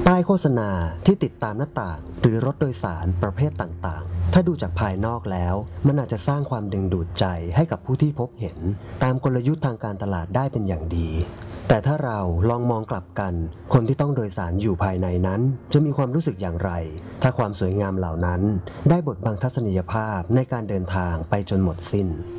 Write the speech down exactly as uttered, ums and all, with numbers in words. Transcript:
ป้ายโฆษณาที่ติดตามหน้าต่างหรือรถโดยสารประเภทต่างๆถ้าดูจากภายนอกแล้วมันอาจจะสร้างความดึงดูดใจให้กับผู้ที่พบเห็นตามกลยุทธ์ทางการตลาดได้เป็นอย่างดีแต่ถ้าเราลองมองกลับกันคนที่ต้องโดยสารอยู่ภายในนั้นจะมีความรู้สึกอย่างไรถ้าความสวยงามเหล่านั้นได้บดบังทัศนียภาพในการเดินทางไปจนหมดสิ้น